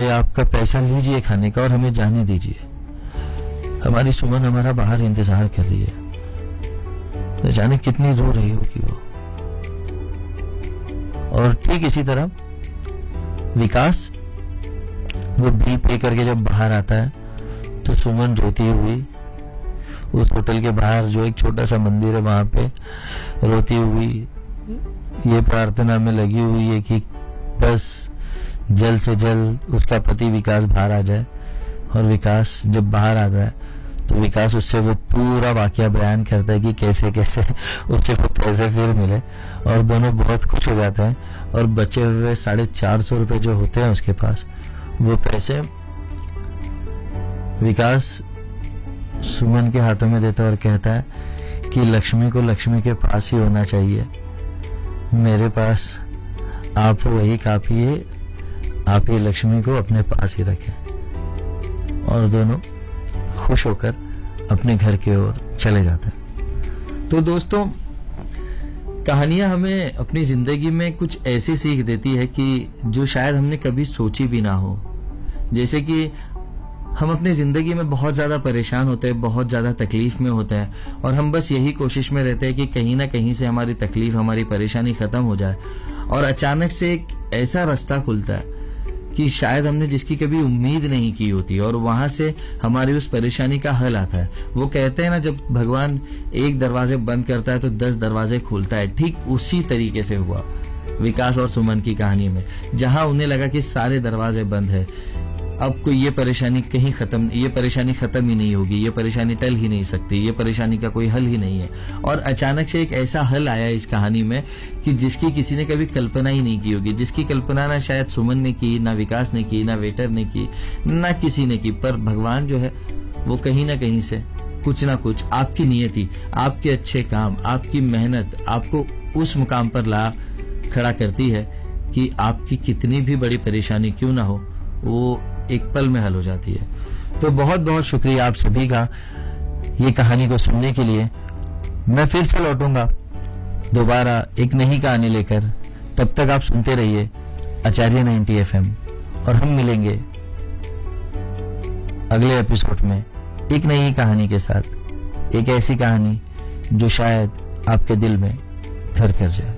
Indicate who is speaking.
Speaker 1: बोले आपका पैसा लीजिए खाने का और हमें जाने दीजिए, हमारी सुमन हमारा बाहर इंतजार कर रही है। न जाने कितनी रो रही होगी वो। और ठीक इसी तरह विकास वो बिल पे करके जब बाहर आता है तो सुमन रोती हुई उस होटल के बाहर जो एक छोटा सा मंदिर है वहां पे रोती हुई ये प्रार्थना में लगी हुई है कि बस जल्द से जल्द उसका पति विकास बाहर आ जाए। और विकास जब बाहर आता है तो विकास उससे वो पूरा वाकया बयान करता है कि कैसे कैसे उससे वो पैसे फिर मिले और दोनों बहुत खुश हो जाते हैं। और बचे हुए 450 रुपए जो होते हैं उसके पास, वो पैसे विकास सुमन के हाथों में देता है और कहता है कि लक्ष्मी को लक्ष्मी के पास ही होना चाहिए, मेरे पास आप वही काफी है, आप ये लक्ष्मी को अपने पास ही रखें। और दोनों खुश होकर अपने घर की ओर चले जाते हैं। तो दोस्तों, कहानियां हमें अपनी जिंदगी में कुछ ऐसी सीख देती है कि जो शायद हमने कभी सोची भी ना हो। जैसे कि हम अपनी जिंदगी में बहुत ज्यादा परेशान होते हैं, बहुत ज्यादा तकलीफ में होते हैं और हम बस यही कोशिश में रहते हैं कि कहीं ना कहीं से हमारी तकलीफ, हमारी परेशानी खत्म हो जाए। और अचानक से एक ऐसा रास्ता खुलता है कि शायद हमने जिसकी कभी उम्मीद नहीं की होती और वहां से हमारी उस परेशानी का हल आता है। वो कहते हैं ना, जब भगवान एक दरवाजे बंद करता है तो 10 दरवाजे खोलता है। ठीक उसी तरीके से हुआ विकास और सुमन की कहानी में, जहां उन्हें लगा कि सारे दरवाजे बंद है, अब कोई ये परेशानी खत्म ही नहीं होगी, ये परेशानी टल ही नहीं सकती, ये परेशानी का कोई हल ही नहीं है। और अचानक से एक ऐसा हल आया इस कहानी में कि जिसकी किसी ने कभी कल्पना ही नहीं की होगी, जिसकी कल्पना ना शायद सुमन ने की, ना विकास ने की, ना वेटर ने की, ना किसी ने की। पर भगवान जो है वो कहीं ना कहीं से कुछ ना कुछ आपकी नियति, आपके अच्छे काम, आपकी मेहनत आपको उस मुकाम पर ला खड़ा करती है कि आपकी कितनी भी बड़ी परेशानी क्यों ना हो, वो एक पल में हल हो जाती है। तो बहुत बहुत शुक्रिया आप सभी का ये कहानी को सुनने के लिए। मैं फिर से लौटूंगा दोबारा एक नई कहानी लेकर। तब तक आप सुनते रहिए आचार्य 90 FM और हम मिलेंगे अगले एपिसोड में एक नई कहानी के साथ, एक ऐसी कहानी जो शायद आपके दिल में घर कर जाए।